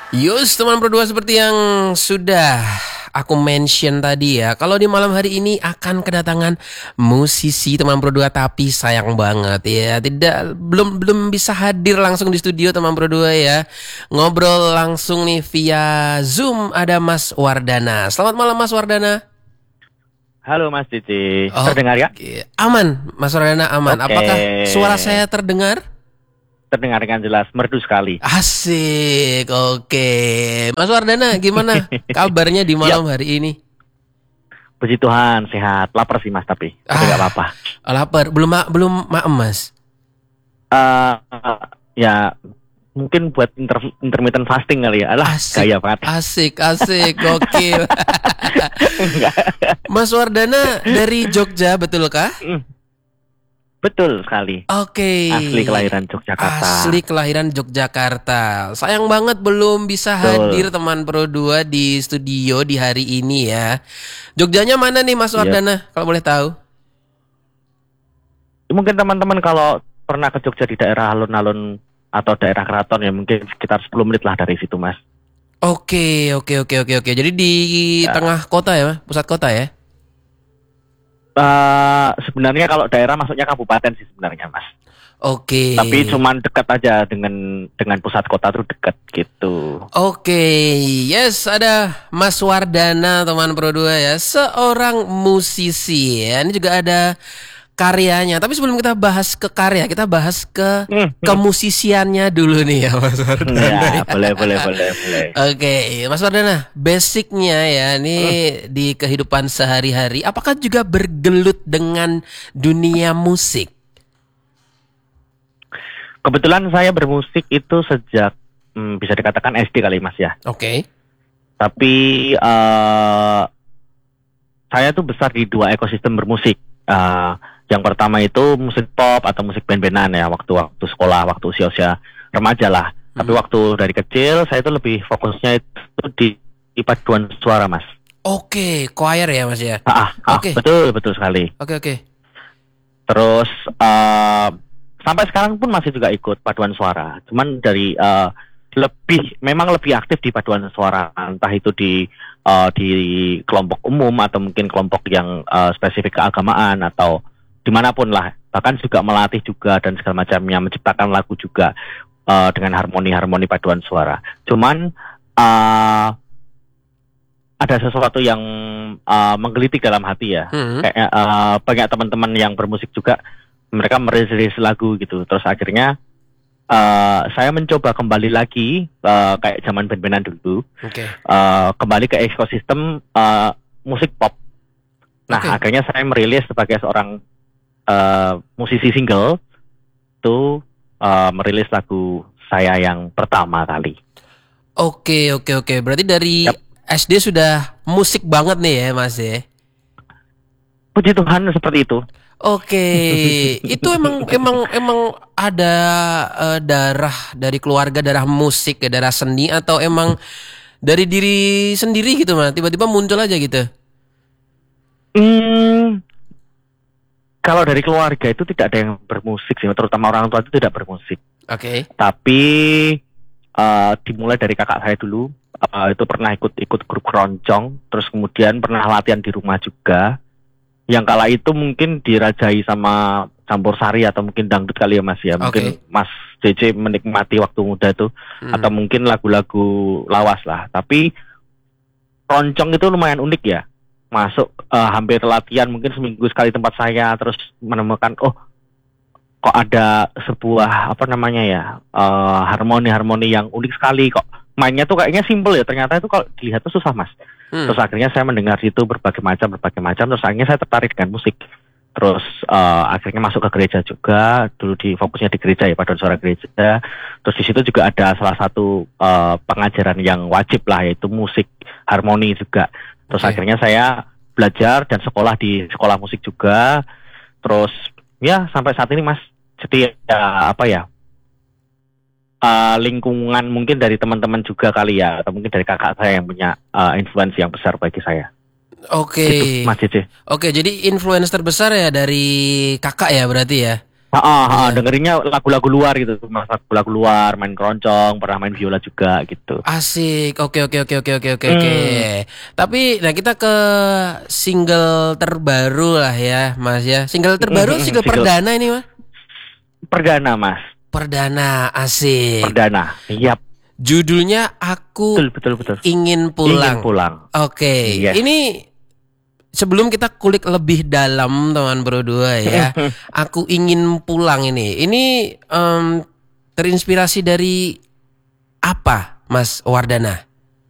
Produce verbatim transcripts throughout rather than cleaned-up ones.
Yus, teman berdua, seperti yang sudah aku mention tadi ya, kalau di malam hari ini akan kedatangan musisi teman berdua, tapi sayang banget ya, tidak belum belum bisa hadir langsung di studio teman berdua ya. Ngobrol langsung nih via Zoom ada Mas Wardana. Selamat malam Mas Wardana. Halo Mas Cici, Oh, terdengar ya? aman, Mas Wardana aman. Oke, Apakah suara saya terdengar? terdengar dengan jelas, merdu sekali. Asik, oke. Mas Wardana, gimana kabarnya di Ya, malam hari ini? puji Tuhan, sehat. Lapar sih Mas, tapi tapi nggak Ah, apa-apa. lapar. Belum ma- belum maem, Mas. Eh, ya, mungkin buat inter intermittent fasting kali ya. Alah, Asik, gaya banget. asik, asik, gokil. Enggak. Mas Wardana dari Jogja, betulkah? Hmm, Betul sekali. Oke. Asli kelahiran Yogyakarta. Asli kelahiran Yogyakarta. Sayang banget belum bisa hadir Betul. teman Pro dua di studio di hari ini ya. Jogjanya mana nih Mas Iya. Wardana kalau boleh tahu? Mungkin teman-teman kalau pernah ke Jogja di daerah alun-alun atau daerah keraton ya mungkin sekitar sepuluh menit lah dari situ Mas. Oke, oke, oke, oke, oke. Jadi di Ya. tengah kota ya, pusat kota ya? Eh, sebenarnya kalau daerah masuknya kabupaten sih sebenarnya Mas. Oke. Tapi cuman dekat aja dengan dengan pusat kota tuh dekat gitu. Oke, yes, ada Mas Wardana teman Pro dua ya, seorang musisi ya. Ini juga ada karyanya. Tapi sebelum kita bahas ke karya, kita bahas ke Hmm, hmm. kemusisiannya dulu nih ya Mas Wardana. Ya, boleh, boleh, boleh, boleh. Oke, Mas Wardana, basicnya ya, ini Hmm. di kehidupan sehari-hari, apakah juga bergelut dengan dunia musik? Kebetulan saya bermusik itu sejak hmm, bisa dikatakan S D kali Mas ya. Oke. Tapi eh saya tuh besar di dua ekosistem bermusik. Eh, yang pertama itu musik pop atau musik band-bandan ya waktu waktu sekolah, waktu usia-usia remaja lah. Tapi Mhm. waktu dari kecil saya itu lebih fokusnya itu di, di paduan suara Mas. Oke, choir ya Mas ya. Ah, ah, ah, Oke. betul betul sekali. Oke, oke. Terus eh sampai sekarang pun masih juga ikut paduan suara. Cuman dari eh, lebih memang lebih aktif di paduan suara, entah itu di eh, di kelompok umum atau mungkin kelompok yang eh, spesifik keagamaan atau dimanapun lah. Bahkan juga melatih juga dan segala macamnya, menciptakan lagu juga eh, dengan harmoni-harmoni paduan suara. Cuman eh, ada sesuatu yang eh, menggelitik dalam hati ya. Mhm. Kayak eh, banyak teman-teman yang bermusik juga mereka merilis lagu gitu. Terus akhirnya eh, saya mencoba kembali lagi eh, kayak zaman band-bandan dulu, Oke. eh, kembali ke ekosistem eh, musik pop. Nah, Oke. akhirnya saya merilis sebagai seorang eh, musisi single tuh eh, merilis lagu saya yang pertama kali. Oke, oke, oke. Berarti dari Yap. S D sudah musik banget nih ya Mas ya. Puji Tuhan seperti itu. Oke, itu emang emang emang ada eh, darah dari keluarga, darah musik, ya, darah seni, atau emang dari diri sendiri gitu Mas? Tiba-tiba muncul aja gitu. Hmm, kalau dari keluarga itu tidak ada yang bermusik sih, terutama orang tua itu tidak bermusik. Oke. Tapi eh, dimulai dari kakak saya dulu, eh, itu pernah ikut-ikut grup keroncong, terus kemudian pernah latihan di rumah juga. Yang kala itu mungkin dirajai sama campur sari atau mungkin dangdut kali ya Mas ya. Mungkin Oke. Mas J J menikmati waktu muda itu, Hmm. atau mungkin lagu-lagu lawas lah. Tapi keroncong itu lumayan unik ya. Masuk eh, hampir latihan mungkin seminggu sekali tempat saya, terus menemukan oh kok ada sebuah apa namanya ya eh, harmoni-harmoni yang unik sekali, kok mainnya tuh kayaknya simple ya, ternyata itu kalau dilihat tuh susah Mas. Hmm. Terus akhirnya saya mendengar situ berbagai macam berbagai macam, terus akhirnya saya tertarik dengan musik. Terus eh, akhirnya masuk ke gereja juga, dulu di fokusnya di gereja ya, paduan suara gereja. Terus di situ juga ada salah satu eh, pengajaran yang wajib lah, yaitu musik harmoni juga. Terus Oke. akhirnya saya belajar dan sekolah di sekolah musik juga. Terus ya sampai saat ini Mas. Jadi ya apa ya? eh, lingkungan mungkin dari teman-teman juga kali ya, atau mungkin dari kakak saya yang punya eh, influence yang besar bagi saya. Oke. Gitu Mas Cici. Oke, jadi influence terbesar ya dari kakak ya berarti ya. Ah, ah, ah, Iya. dengerinnya lagu-lagu luar gitu, Mas, lagu-lagu luar, main keroncong, pernah main biola juga gitu. Asik. Oke oke oke oke oke oke oke. Hmm. Tapi nah kita ke single terbaru lah ya, Mas ya. Single terbaru, single Single perdana ini, Mas. perdana, Mas. Perdana, asik. Perdana. Iya, Judulnya Aku betul betul betul. Ingin Ingin Pulang. pulang. Oke. Yes. Ini sebelum kita kulik lebih dalam teman berdua ya, Aku Ingin Pulang ini, ini em, terinspirasi dari apa, Mas Wardana?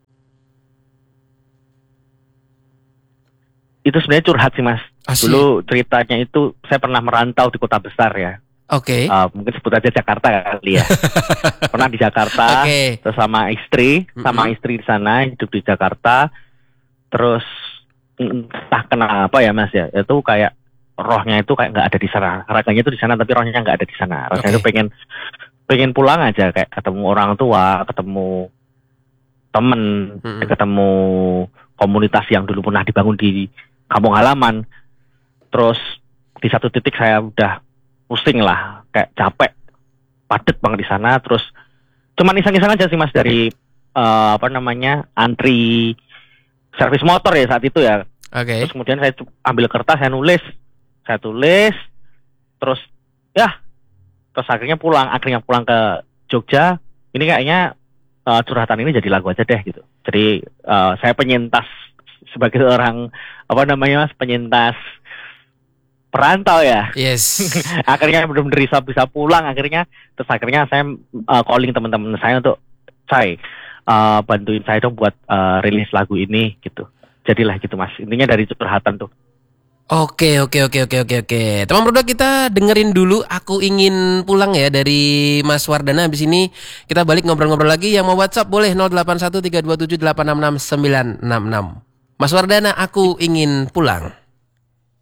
Itu sebenarnya curhat sih, Mas. Asik. Dulu ceritanya itu saya pernah merantau di kota besar ya. Oke. Uh, mungkin sebut aja Jakarta kali ya. Pernah di Jakarta, Oke. terus sama istri, sama Mm-mm. istri di sana, hidup di Jakarta. Terus entah kenapa ya, Mas ya, itu kayak rohnya itu kayak nggak ada di sana. Raganya itu di sana tapi rohnya nggak ada di sana. Rasanya Oke. itu pengen pengen pulang aja, kayak ketemu orang tua, ketemu temen, Mm-mm. ketemu komunitas yang dulu pernah dibangun di kampung halaman. Terus di satu titik saya udah pusing lah, kayak capek, padet banget di sana. Terus cuman iseng-iseng aja sih, Mas, dari eh, apa namanya, antri servis motor ya saat itu ya. Oke. Terus kemudian saya tu- ambil kertas, saya nulis, saya tulis, terus ya, terus akhirnya pulang, akhirnya pulang ke Jogja. Ini kayaknya eh, curhatan ini jadi lagu aja deh gitu. Jadi eh, saya penyintas sebagai orang apa namanya, Mas, penyintas perantau ya. Yes. Akhirnya benar-benar bisa bisa pulang akhirnya. Terus akhirnya saya eh, calling teman-teman saya untuk saya eh, bantuin saya dong buat eh, rilis lagu ini gitu. Jadilah gitu, Mas. Intinya dari curhatan tuh. Oke oke oke oke oke oke. Teman berdua, kita dengerin dulu Aku Ingin Pulang ya dari Mas Wardana. Habis ini kita balik ngobrol-ngobrol lagi. Yang mau WhatsApp boleh nol delapan satu tiga dua tujuh delapan enam enam sembilan enam enam. Mas Wardana, Aku Ingin Pulang.